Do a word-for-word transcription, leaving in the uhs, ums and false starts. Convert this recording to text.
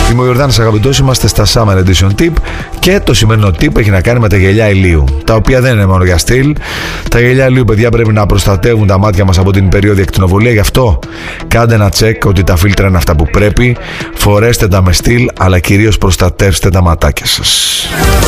Είμαι ο Ιορδάνης Αγαπητός, είμαστε στα Summer Edition Tip και το σημερινό tip έχει να κάνει με τα γυαλιά ηλίου, τα οποία δεν είναι μόνο για στυλ. Τα γυαλιά ηλίου, παιδιά, πρέπει να προστατεύουν τα μάτια μας από την περίοδη ακτινοβολία, γι' αυτό κάντε ένα check ότι τα φίλτρα είναι αυτά που πρέπει, φορέστε τα με στυλ, αλλά κυρίως προστατεύστε τα ματάκια σας.